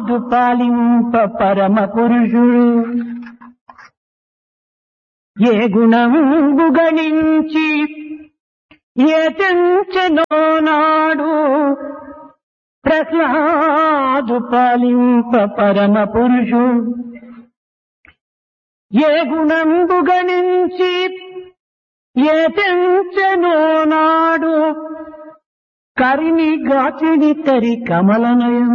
ప్రహ్లాదు పాలింప పరమ పురుషుడు ఏ గుణంబు గణించి ఏ తెంచెనో నాడు ప్రహ్లాదు పాలింప పరమ పురుషుడు ఏ గుణంబు గణించి ఏ తెంచెనో నాడు కరిని గాచిడి తరి కమలనయం